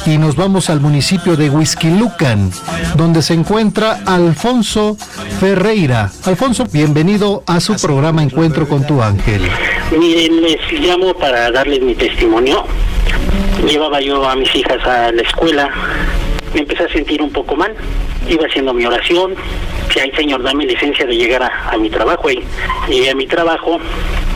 y nos vamos al municipio de Huixquilucan, donde se encuentra Alfonso Ferreira. Alfonso, bienvenido a su programa Encuentro con tu Ángel. Miren, les llamo para darles mi testimonio. Llevaba yo a mis hijas a la escuela, me empecé a sentir un poco mal, iba haciendo mi oración, si ay Señor, dame licencia de llegar a mi trabajo, y llegué a mi trabajo,